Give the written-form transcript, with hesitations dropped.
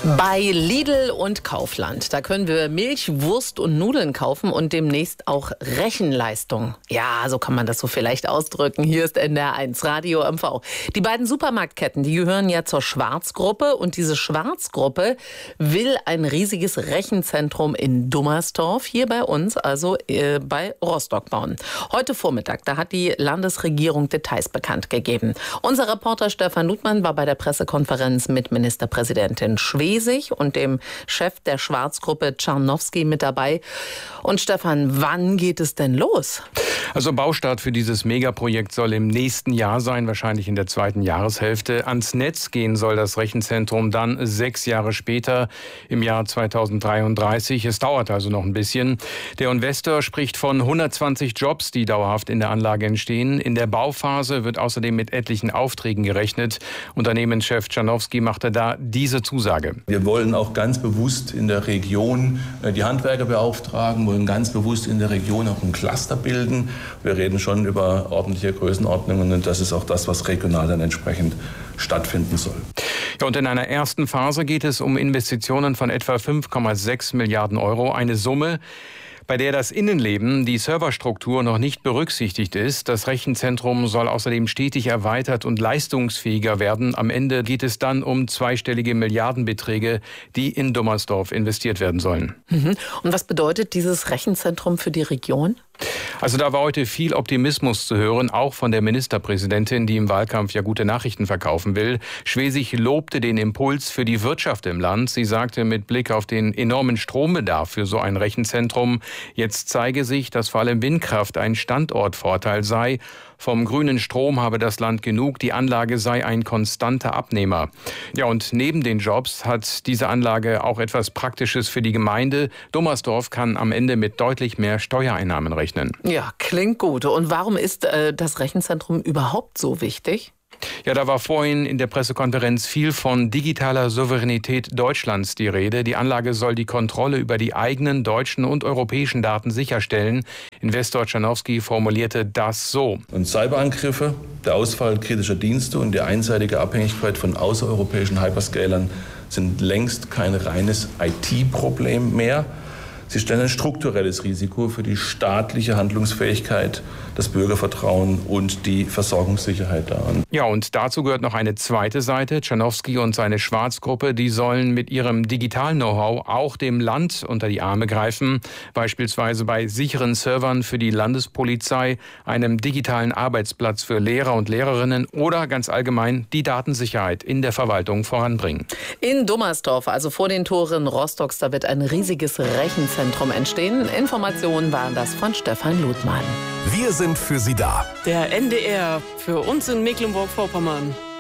Bei Lidl und Kaufland, da können wir Milch, Wurst und Nudeln kaufen und demnächst auch Rechenleistung. Ja, so kann man das so vielleicht ausdrücken. Hier ist NDR1 Radio MV. Die beiden Supermarktketten, die gehören ja zur Schwarz-Gruppe und diese Schwarz-Gruppe will ein riesiges Rechenzentrum in Dummersdorf, hier bei uns, also bei Rostock bauen. Heute Vormittag, da hat die Landesregierung Details bekannt gegeben. Unser Reporter Stefan Ludmann war bei der Pressekonferenz mit Ministerpräsidentin Schwesig und dem Chef der Schwarz-Gruppe Czarnowski mit dabei. Und Stefan, wann geht es denn los? Also Baustart für dieses Megaprojekt soll im nächsten Jahr sein, wahrscheinlich in der zweiten Jahreshälfte. Ans Netz gehen soll das Rechenzentrum dann 6 Jahre später, im Jahr 2033. Es dauert also noch ein bisschen. Der Investor spricht von 120 Jobs, die dauerhaft in der Anlage entstehen. In der Bauphase wird außerdem mit etlichen Aufträgen gerechnet. Unternehmenschef Czarnowski machte da diese Zusage. Wir wollen auch ganz bewusst in der Region die Handwerker beauftragen, wollen ganz bewusst in der Region auch ein Cluster bilden. Wir reden schon über ordentliche Größenordnungen und das ist auch das, was regional dann entsprechend stattfinden soll. Ja, und in einer ersten Phase geht es um Investitionen von etwa 5,6 Milliarden Euro, eine Summe, bei der das Innenleben, die Serverstruktur noch nicht berücksichtigt ist. Das Rechenzentrum soll außerdem stetig erweitert und leistungsfähiger werden. Am Ende geht es dann um zweistellige Milliardenbeträge, die in Dummersdorf investiert werden sollen. Und was bedeutet dieses Rechenzentrum für die Region? Also da war heute viel Optimismus zu hören, auch von der Ministerpräsidentin, die im Wahlkampf ja gute Nachrichten verkaufen will. Schwesig lobte den Impuls für die Wirtschaft im Land. Sie sagte mit Blick auf den enormen Strombedarf für so ein Rechenzentrum, jetzt zeige sich, dass vor allem Windkraft ein Standortvorteil sei. Vom grünen Strom habe das Land genug, die Anlage sei ein konstanter Abnehmer. Ja, und neben den Jobs hat diese Anlage auch etwas Praktisches für die Gemeinde. Dummersdorf kann am Ende mit deutlich mehr Steuereinnahmen rechnen. Ja, klingt gut. Und warum ist das Rechenzentrum überhaupt so wichtig? Ja, da war vorhin in der Pressekonferenz viel von digitaler Souveränität Deutschlands die Rede. Die Anlage soll die Kontrolle über die eigenen deutschen und europäischen Daten sicherstellen. Investor Czarnowski formulierte das so. Und Cyberangriffe, der Ausfall kritischer Dienste und die einseitige Abhängigkeit von außereuropäischen Hyperscalern sind längst kein reines IT-Problem mehr. Sie stellen ein strukturelles Risiko für die staatliche Handlungsfähigkeit, das Bürgervertrauen und die Versorgungssicherheit dar. Ja, und dazu gehört noch eine zweite Seite. Czarnowski und seine Schwarz-Gruppe, die sollen mit ihrem digitalen Know-how auch dem Land unter die Arme greifen. Beispielsweise bei sicheren Servern für die Landespolizei, einem digitalen Arbeitsplatz für Lehrer und Lehrerinnen oder ganz allgemein die Datensicherheit in der Verwaltung voranbringen. In Dummersdorf, also vor den Toren Rostocks, da wird ein riesiges Rechenzentrum entstehen. Informationen waren das von Stefan Ludmann. Wir sind für Sie da. Der NDR für uns in Mecklenburg-Vorpommern.